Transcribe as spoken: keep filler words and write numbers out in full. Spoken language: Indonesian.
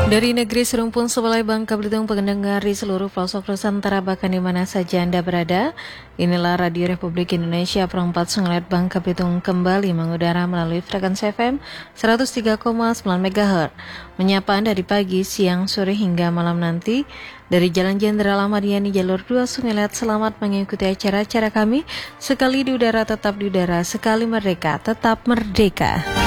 Dari negeri serumpun sebelah Bangka Belitung, pendengar di seluruh pelosok Nusantara bahkan di mana saja Anda berada, inilah Radio Republik Indonesia Perempat Sungai Bangka Belitung kembali mengudara melalui frekuensi F M seratus tiga koma sembilan megahertz, menyapa Anda di pagi, siang, sore hingga malam nanti dari Jalan Jenderal Ahmad Yani Jalur dua Sungai Liat. Selamat mengikuti acara-acara kami, sekali di udara tetap di udara, sekali merdeka tetap merdeka.